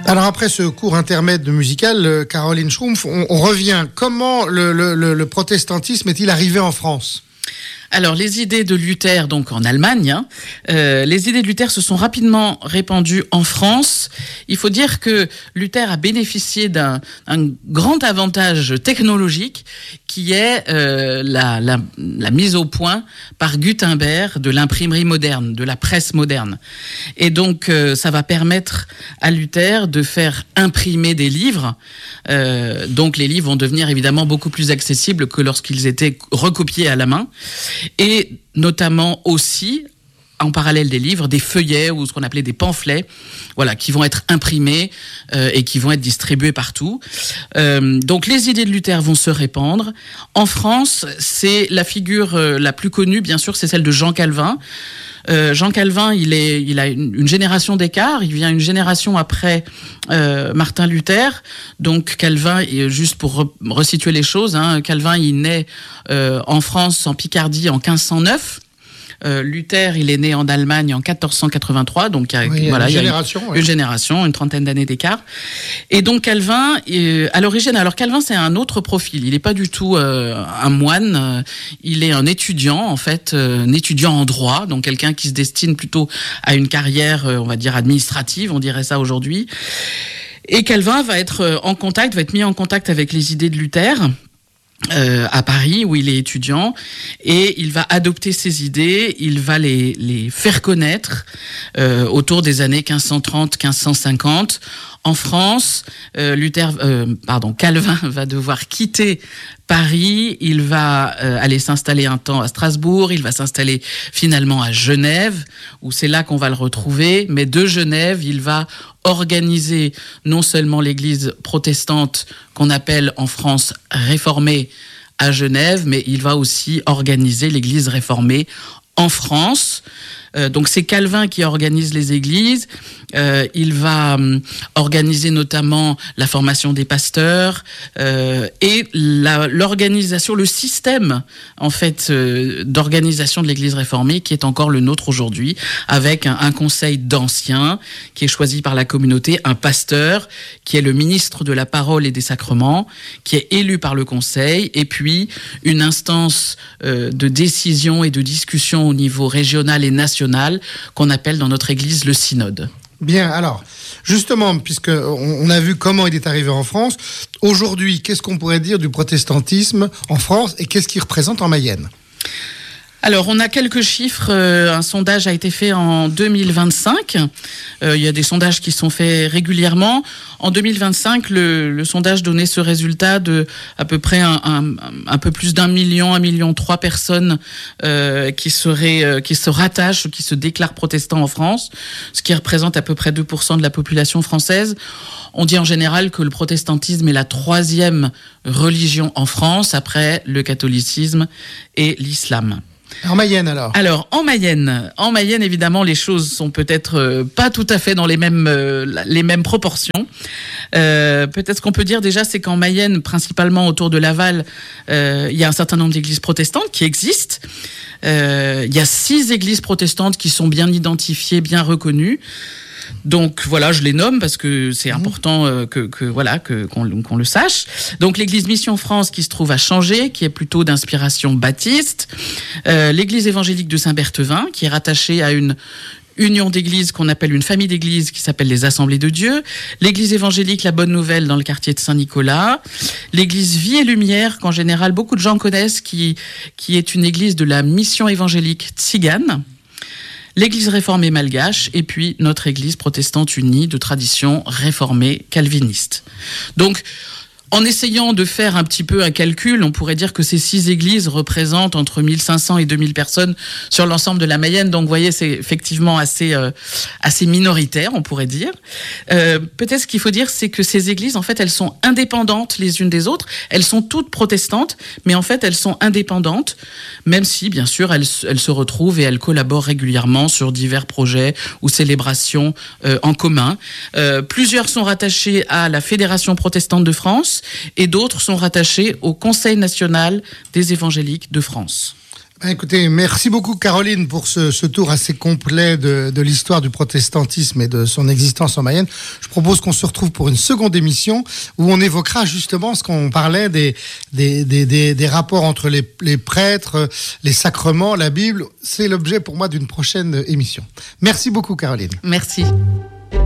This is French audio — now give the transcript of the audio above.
Alors après ce court intermède musical, Caroline Schrumpf, on revient. Comment le protestantisme est-il arrivé en France ? Alors, les idées de Luther, donc en Allemagne, les idées de Luther se sont rapidement répandues en France. Il faut dire que Luther a bénéficié d'un grand avantage technologique qui est la mise au point par Gutenberg de l'imprimerie moderne, de la presse moderne. Et donc, ça va permettre à Luther de faire imprimer des livres. Donc, les livres vont devenir évidemment beaucoup plus accessibles que lorsqu'ils étaient recopiés à la main. Et notamment aussi, en parallèle des livres, des feuillets ou ce qu'on appelait des pamphlets, voilà, qui vont être imprimés et qui vont être distribués partout. Donc les idées de Luther vont se répandre. En France, c'est la figure la plus connue, bien sûr, c'est celle de Jean Calvin. Jean Calvin, il a une génération d'écart. Il vient une génération après Martin Luther. Donc Calvin, juste pour resituer les choses, Calvin, il naît en France, en Picardie, en 1509. Luther, il est né en Allemagne en 1483, donc il y a une génération, une trentaine d'années d'écart. Et donc Calvin, à l'origine, alors Calvin c'est un autre profil, il n'est pas du tout un moine, il est un étudiant en fait, un étudiant en droit, donc quelqu'un qui se destine plutôt à une carrière, on va dire administrative, on dirait ça aujourd'hui. Et Calvin va être mis en contact avec les idées de Luther. À Paris où il est étudiant, et il va adopter ces idées, il va les faire connaître autour des années 1530-1550. En France, Calvin va devoir quitter Paris, il va aller s'installer un temps à Strasbourg, il va s'installer finalement à Genève, où c'est là qu'on va le retrouver, mais de Genève, il va organiser non seulement l'église protestante qu'on appelle en France réformée à Genève, mais il va aussi organiser l'église réformée en France. Donc c'est Calvin qui organise les églises. Il va organiser notamment la formation des pasteurs et l'organisation, le système en fait d'organisation de l'Église réformée qui est encore le nôtre aujourd'hui, avec un conseil d'anciens qui est choisi par la communauté, un pasteur qui est le ministre de la parole et des sacrements, qui est élu par le conseil, et puis une instance de décision et de discussion au niveau régional et national qu'on appelle dans notre Église le synode. Bien, alors, justement, puisqu'on a vu comment il est arrivé en France, aujourd'hui, qu'est-ce qu'on pourrait dire du protestantisme en France et qu'est-ce qu'il représente en Mayenne ? Alors, on a quelques chiffres. Un sondage a été fait en 2025. Il y a des sondages qui sont faits régulièrement. En 2025, le sondage donnait ce résultat de à peu près un peu plus d'1 million, 1,3 million personnes qui se rattachent, qui se déclarent protestants en France, ce qui représente à peu près 2% de la population française. On dit en général que le protestantisme est la 3e religion en France, après le catholicisme et l'islam. En Mayenne alors ? Alors en Mayenne évidemment les choses sont peut-être pas tout à fait dans les mêmes proportions. Peut-être ce qu'on peut dire déjà, c'est qu'en Mayenne, principalement autour de Laval, il y a un certain nombre d'églises protestantes qui existent. Il y a 6 églises protestantes qui sont bien identifiées, bien reconnues. Donc voilà, je les nomme parce que c'est important qu'on le sache. Donc l'église Mission France qui se trouve à Changé, qui est plutôt d'inspiration baptiste. L'église évangélique de Saint-Berthevin, qui est rattachée à une union d'églises qu'on appelle une famille d'églises qui s'appelle les Assemblées de Dieu. L'église évangélique La Bonne Nouvelle dans le quartier de Saint-Nicolas. L'église Vie et Lumière, qu'en général beaucoup de gens connaissent, qui est une église de la mission évangélique tzigane. L'église réformée malgache, et puis notre église protestante unie de tradition réformée calviniste. Donc, en essayant de faire un petit peu un calcul, on pourrait dire que ces 6 églises représentent entre 1500 et 2000 personnes sur l'ensemble de la Mayenne. Donc, vous voyez, c'est effectivement assez minoritaire, on pourrait dire. Peut-être ce qu'il faut dire, c'est que ces églises, en fait, elles sont indépendantes les unes des autres. Elles sont toutes protestantes, mais en fait, elles sont indépendantes, même si, bien sûr, elles se retrouvent et elles collaborent régulièrement sur divers projets ou célébrations en commun. Plusieurs sont rattachées à la Fédération protestante de France, et d'autres sont rattachés au Conseil national des évangéliques de France. Écoutez, merci beaucoup Caroline pour ce tour assez complet de l'histoire du protestantisme et de son existence en Mayenne. Je propose qu'on se retrouve pour une seconde émission où on évoquera justement ce qu'on parlait des rapports entre les prêtres, les sacrements, la Bible. C'est l'objet pour moi d'une prochaine émission. Merci beaucoup Caroline. Merci.